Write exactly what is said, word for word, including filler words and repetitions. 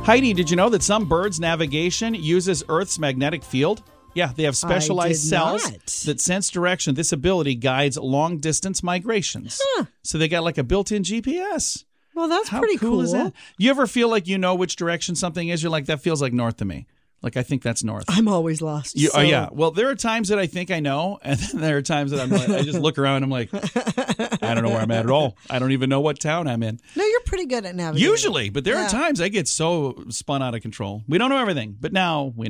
Heidi, did you know that some birds' navigation uses Earth's magnetic field? Yeah, they have specialized cells not. that sense direction. This ability guides long-distance migrations. Huh. So they got like a built-in G P S. Well, that's How pretty cool, cool. is that? You ever feel like you know which direction something is? You're like, that feels like north to me. Like, I think that's north. I'm always lost. You, so. Oh, yeah. Well, there are times that I think I know, and then there are times that I'm like, I just look around and I'm like, I don't know where I'm at at all. I don't even know what town I'm in. No, you're pretty good at navigating. Usually, but there Yeah. are times I get so spun out of control. We don't know everything, but now we know.